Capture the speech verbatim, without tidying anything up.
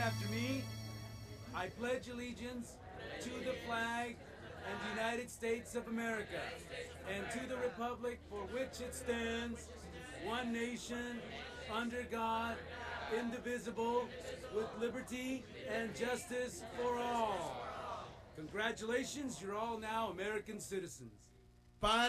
after me. I pledge allegiance to the flag and the United States of America and to the republic for which it stands, one nation, under God, indivisible, with liberty and justice for all. Congratulations, you're all now American citizens. Fine.